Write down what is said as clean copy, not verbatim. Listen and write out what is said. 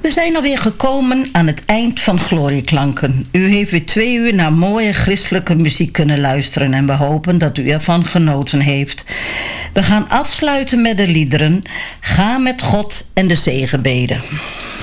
We zijn alweer gekomen aan het eind van Glorieklanken. U heeft weer 2 uur naar mooie christelijke muziek kunnen luisteren en we hopen dat u ervan genoten heeft. We gaan afsluiten met de liederen Ga met God en de zegenbeden.